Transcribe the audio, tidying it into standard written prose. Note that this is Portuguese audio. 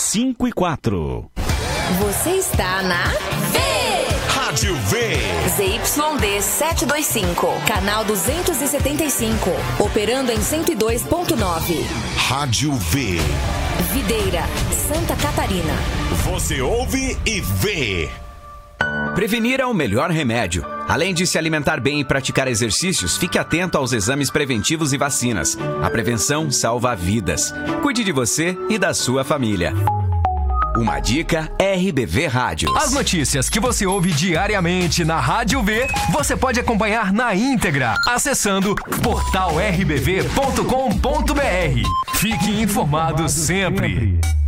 5 e 4. Você está na Rádio V. ZYD 725, canal 275, operando em 102.9. Rádio V. Videira, Santa Catarina. Você ouve e vê. Prevenir é o melhor remédio. Além de se alimentar bem e praticar exercícios, fique atento aos exames preventivos e vacinas. A prevenção salva vidas. Cuide de você e da sua família. Uma dica RBV Rádios. As notícias que você ouve diariamente na Rádio V, você pode acompanhar na íntegra, acessando portalrbv.com.br. Fique informado sempre.